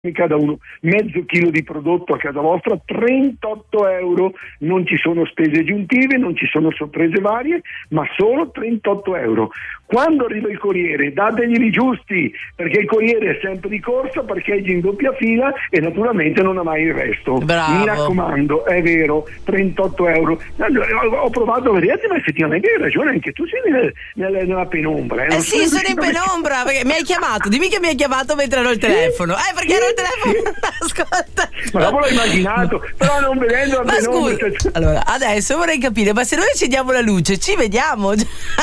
cada uno mezzo chilo di prodotto a casa vostra, 38 euro, non ci sono spese aggiuntive, non ci sono sorprese varie, ma solo 38 euro. Quando arriva il corriere dategli i giusti, perché il corriere è sempre di corsa, parcheggi in doppia fila e naturalmente non ha mai il resto. Bravo. Mi raccomando, è vero, 38 euro. Ho provato a vederti, ma effettivamente hai ragione, anche tu sei nella penombra. Sì, sono in penombra, perché mi hai chiamato, dimmi che mi hai chiamato mentre ero al telefono. Perché ero al telefono. Ascolta. Ma dopo l'ho immaginato, però non vedendo la penombra. Scusa, allora, adesso vorrei capire, ma se noi accendiamo la luce, ci vediamo?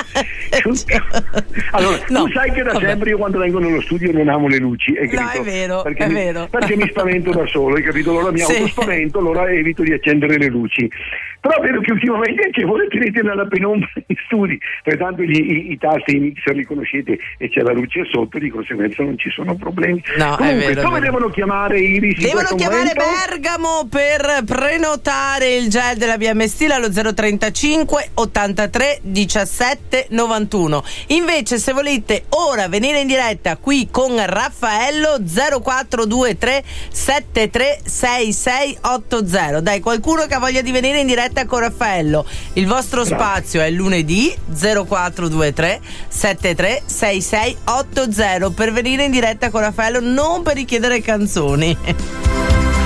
Allora, tu sai che da sempre io quando vengo nello studio non amo le luci, hai capito? No, è vero, perché è vero. Perché mi spavento da solo, hai capito? Allora mi autospavento, allora evito di accendere le luci. Però vedo che ultimamente anche voi tenete nella penombra in studi, pertanto i tasti, i mixer li conoscete e c'è la luce sotto, di conseguenza non ci sono problemi. No, comunque, è vero, dove devono chiamare Iris? Devono chiamare Bergamo per prenotare il gel della BM Steel allo 035 83 17 91. Invece se volete ora venire in diretta qui con Raffaello, 0423 73 6680. Dai, qualcuno che ha voglia di venire in diretta con Raffaello, il vostro spazio è lunedì 0423 73 6680 per venire in diretta con Raffaello, non per richiedere canzoni.